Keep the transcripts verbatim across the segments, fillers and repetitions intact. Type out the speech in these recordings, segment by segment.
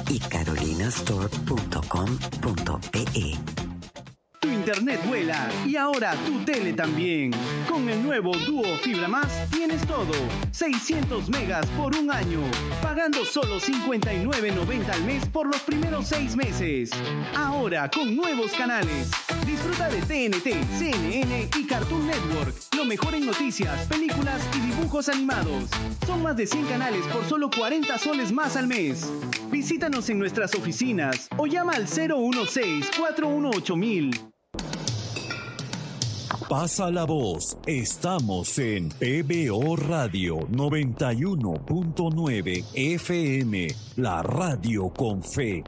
y carolina store punto com punto pe. Tu internet vuela y ahora tu tele también. Con el nuevo Duo Fibra Más tienes todo. seiscientos megas por un año. Pagando solo cincuenta y nueve noventa al mes por los primeros seis meses. Ahora con nuevos canales. Disfruta de T N T, C N N y Cartoon Network. Lo mejor en noticias, películas y dibujos animados. Son más de cien canales por solo cuarenta soles más al mes. Visítanos en nuestras oficinas o llama al cero uno seis, cuatro uno ocho mil. Pasa la voz. Estamos en P B O Radio noventa y uno punto nueve F M, la radio con fe.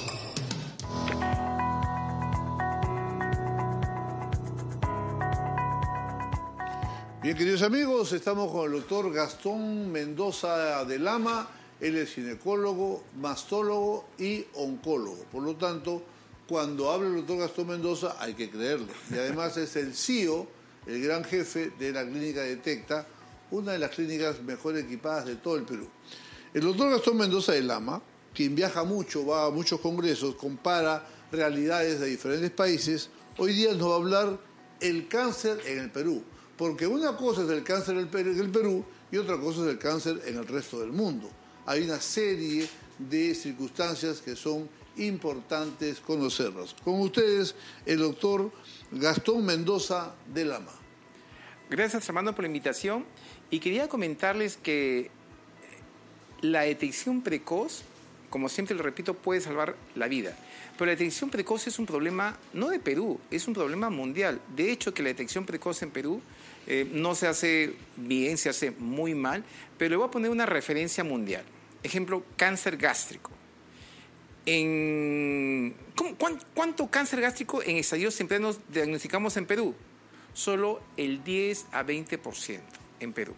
Bien, queridos amigos, estamos con el doctor Gastón Mendoza de Lama. Él es ginecólogo, mastólogo y oncólogo. Por lo tanto, cuando habla el doctor Gastón Mendoza hay que creerle. Y además es el C E O, el gran jefe de la clínica Detecta, una de las clínicas mejor equipadas de todo el Perú. El doctor Gastón Mendoza de Lama, quien viaja mucho, va a muchos congresos, compara realidades de diferentes países, hoy día nos va a hablar el cáncer en el Perú. Porque una cosa es el cáncer en el Perú y otra cosa es el cáncer en el resto del mundo. Hay una serie de circunstancias que son importantes conocerlas. Con ustedes, el doctor Gastón Mendoza de Lama. Gracias, Armando, por la invitación. Y quería comentarles que la detección precoz, como siempre lo repito, puede salvar la vida. Pero la detección precoz es un problema no de Perú, es un problema mundial. De hecho, que la detección precoz en Perú eh, no se hace bien, se hace muy mal, pero le voy a poner una referencia mundial. Ejemplo, cáncer gástrico. En, ¿cómo, cuán, ¿Cuánto cáncer gástrico en estadios tempranos diagnosticamos en Perú? Solo el diez a veinte por ciento en Perú.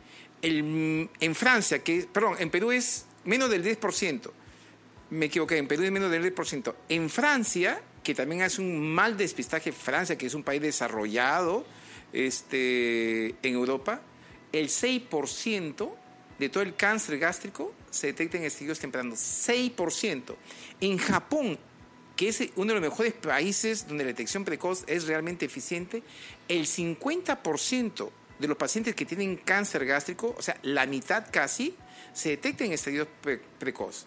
El, en Francia, que, perdón, en Perú es menos del diez por ciento. Me equivoqué, en Perú es menos del diez por ciento. En Francia, que también hace un mal despistaje, Francia, que es un país desarrollado este, en Europa, el seis por ciento de todo el cáncer gástrico se detecta en estadios tempranos. seis por ciento. En Japón, que es uno de los mejores países donde la detección precoz es realmente eficiente, el cincuenta por ciento de los pacientes que tienen cáncer gástrico, o sea, la mitad casi, se detecta en estadios pre- precoz.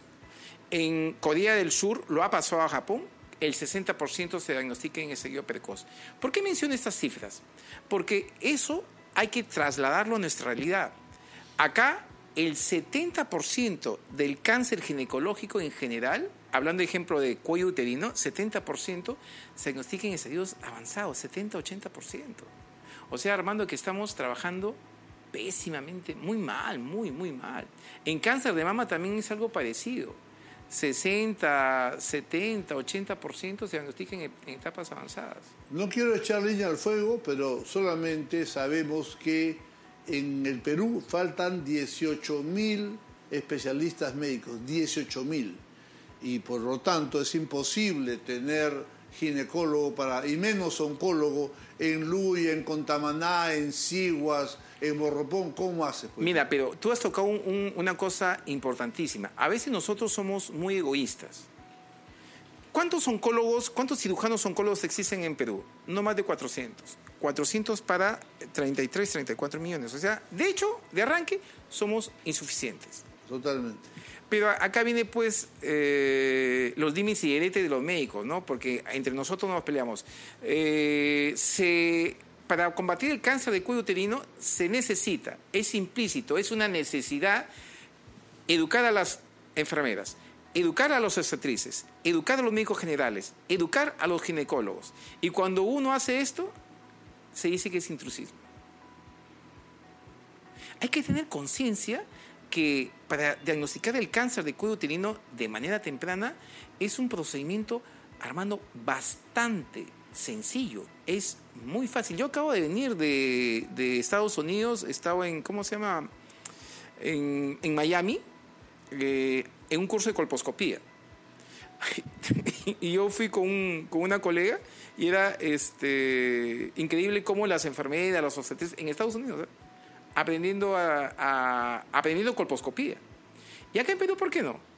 En Corea del Sur lo ha pasado a Japón, el sesenta por ciento se diagnostica en estadio precoz. ¿Por qué menciono estas cifras? Porque eso hay que trasladarlo a nuestra realidad. Acá, el setenta por ciento del cáncer ginecológico en general, hablando de ejemplo de cuello uterino, setenta por ciento se diagnostica en estadios avanzados, setenta a ochenta por ciento. O sea, Armando, que estamos trabajando pésimamente, muy mal, muy, muy mal. En cáncer de mama también es algo parecido. sesenta, setenta, ochenta por ciento se diagnostican en, en etapas avanzadas. No quiero echar leña al fuego, pero solamente sabemos que en el Perú faltan dieciocho mil especialistas médicos, dieciocho mil. Y por lo tanto es imposible tener ginecólogo para, y menos oncólogo en Luya, en Contamaná, en Siguas, en Morropón. ¿Cómo haces? Pues? Mira, pero tú has tocado un, un, una cosa importantísima. A veces nosotros somos muy egoístas. ¿Cuántos oncólogos, cuántos cirujanos oncólogos existen en Perú? No más de cuatrocientos. cuatrocientos para treinta y tres, treinta y cuatro millones. O sea, de hecho, de arranque, somos insuficientes. Totalmente. Pero acá viene, pues, eh, los dimes y diretes de los médicos, ¿no? Porque entre nosotros nos peleamos. Eh, se, para combatir el cáncer de cuello uterino se necesita, es implícito, es una necesidad educar a las enfermeras, educar a las obstetrices, educar a los médicos generales, educar a los ginecólogos. Y cuando uno hace esto, se dice que es intrusismo. Hay que tener conciencia que para diagnosticar el cáncer de cuello uterino de manera temprana es un procedimiento, Armando, bastante sencillo. Es muy fácil. Yo acabo de venir de, de Estados Unidos, estaba en, ¿cómo se llama? En, en Miami, eh, en un curso de colposcopía. Y yo fui con, un, con una colega y era este, increíble cómo las enfermeras, las obstetrices en Estados Unidos, ¿eh? aprendiendo a, a aprendiendo colposcopía. Y acá en Perú, ¿por qué no?